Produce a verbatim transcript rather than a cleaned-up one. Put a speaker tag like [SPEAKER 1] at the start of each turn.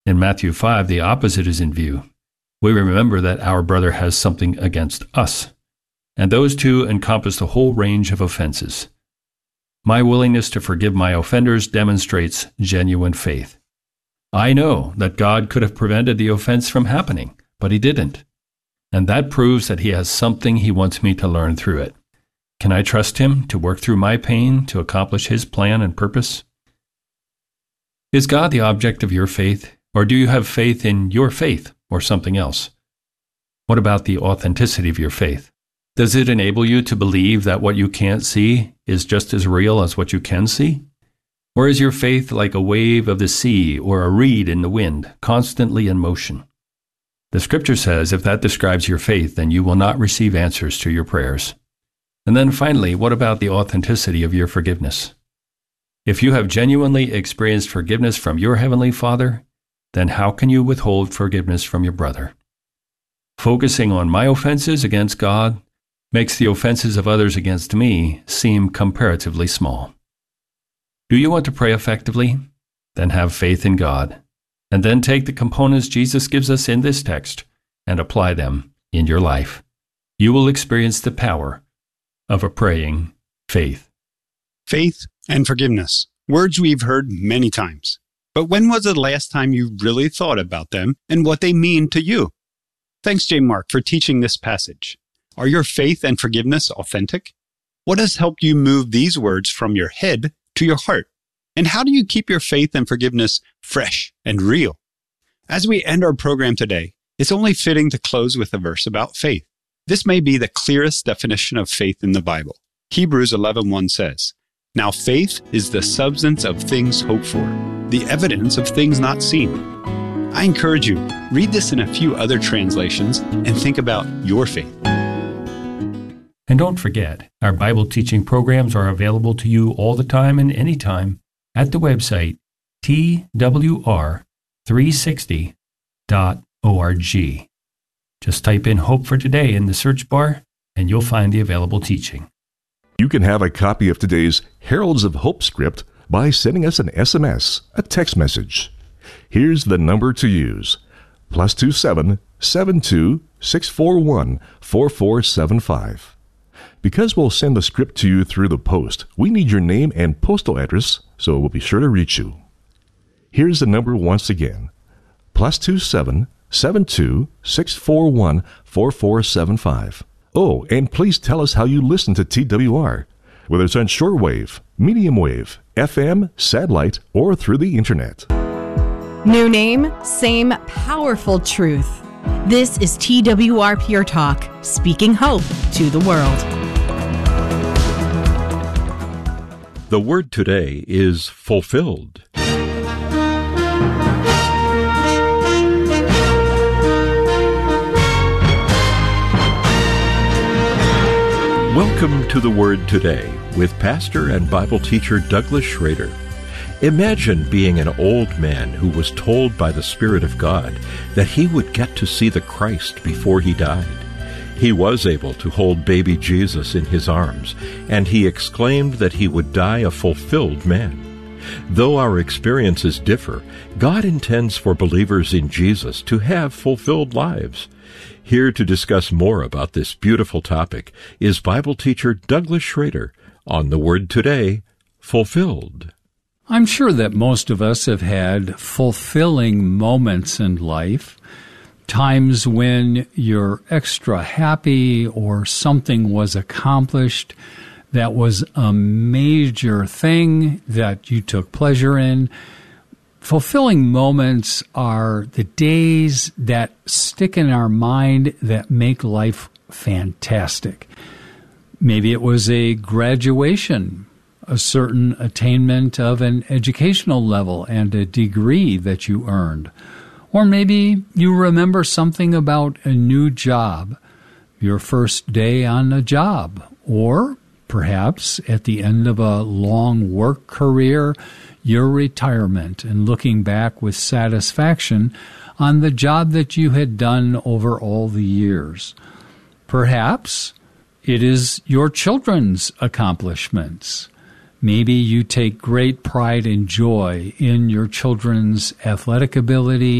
[SPEAKER 1] In Matthew five, the opposite is in view. We remember that our brother has something against us, and those two encompass the whole range of offenses. My willingness to forgive my offenders demonstrates genuine faith. I know that God could have prevented the offense from happening, but he didn't. And that proves that he has something he wants me to learn through it. Can I trust him to work through my pain to accomplish his plan and purpose? Is God the object of your faith, or do you have faith in your faith or something else? What about the authenticity of your faith? Does it enable you to believe that what you can't see is just as real as what you can see? Or is your faith like a wave of the sea or a reed in the wind, constantly in motion? The scripture says if that describes your faith, then you will not receive answers to your prayers. And then finally, what about the authenticity of your forgiveness? If you have genuinely experienced forgiveness from your Heavenly Father, then how can you withhold forgiveness from your brother? Focusing on my offenses against God makes the offenses of others against me seem comparatively small. Do you want to pray effectively? Then have faith in God, and then take the components Jesus gives us in this text and apply them in your life. You will experience the power of a praying faith.
[SPEAKER 2] Faith and forgiveness, words we've heard many times. But when was the last time you really thought about them and what they mean to you? Thanks, J. Mark, for teaching this passage. Are your faith and forgiveness authentic? What has helped you move these words from your head to your heart? And how do you keep your faith and forgiveness fresh and real? As we end our program today, it's only fitting to close with a verse about faith. This may be the clearest definition of faith in the Bible. Hebrews eleven one says, "Now faith is the substance of things hoped for, the evidence of things not seen." I encourage you, read this in a few other translations and think about your faith.
[SPEAKER 1] And don't forget, our Bible teaching programs are available to you all the time and anytime at the website T W R three sixty dot org. Just type in Hope for Today in the search bar, and you'll find the available teaching.
[SPEAKER 3] You can have a copy of today's Heralds of Hope script by sending us an S M S, a text message. Here's the number to use, plus two seven seven two six four one four four seven five. Because we'll send the script to you through the post, we need your name and postal address, so we'll be sure to reach you. Here's the number once again, plus two seven seven two six four one four four seven five. Oh, and please tell us how you listen to T W R, whether it's on shortwave, medium wave, F M, satellite, or through the internet.
[SPEAKER 4] New name, same powerful truth. This is T W R Pure Talk, speaking hope to the world.
[SPEAKER 5] The word today is fulfilled. Welcome to the Word Today with pastor and Bible teacher Douglas Schrader. Imagine being an old man who was told by the Spirit of God that he would get to see the Christ before he died. He was able to hold baby Jesus in his arms, and he exclaimed that he would die a fulfilled man. Though our experiences differ, God intends for believers in Jesus to have fulfilled lives. Here to discuss more about this beautiful topic is Bible teacher Douglas Schrader on the Word Today, Fulfilled.
[SPEAKER 6] I'm sure that most of us have had fulfilling moments in life, times when you're extra happy or something was accomplished that was a major thing that you took pleasure in. Fulfilling moments are the days that stick in our mind that make life fantastic. Maybe it was a graduation, a certain attainment of an educational level and a degree that you earned. Or maybe you remember something about a new job, your first day on a job, or perhaps at the end of a long work career, your retirement, and looking back with satisfaction on the job that you had done over all the years. Perhaps it is your children's accomplishments. Maybe you take great pride and joy in your children's athletic ability,